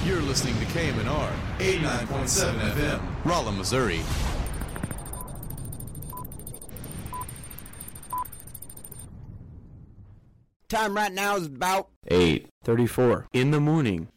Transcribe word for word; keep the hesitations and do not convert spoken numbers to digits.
You're listening to K M N R eighty-nine point seven F M, Rolla, Missouri. Time right now is about eight thirty-four in the morning.